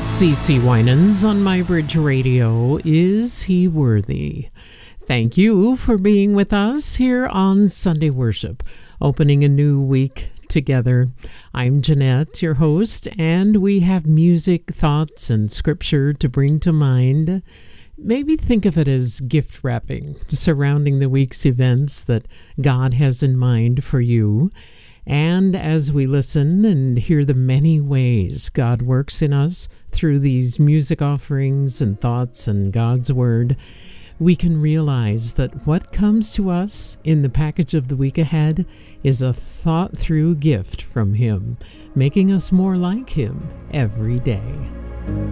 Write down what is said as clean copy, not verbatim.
CeCe Winans on MyBridge Radio. Is he worthy? Thank you for being with us here on Sunday Worship, opening a new week together. I'm Jeanette, your host, and we have music, thoughts, and scripture to bring to mind. Maybe think of it as gift wrapping surrounding the week's events that God has in mind for you. And as we listen and hear the many ways God works in us through these music offerings and thoughts and God's Word, we can realize that what comes to us in the package of the week ahead is a thought-through gift from Him, making us more like Him every day.